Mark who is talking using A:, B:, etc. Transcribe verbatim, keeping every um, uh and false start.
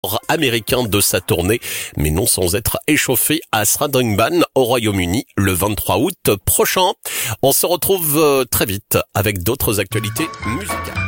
A: américain de sa tournée, mais non sans être échauffé à Sradringban au Royaume-Uni le vingt-trois août prochain. On se retrouve très vite avec d'autres actualités musicales.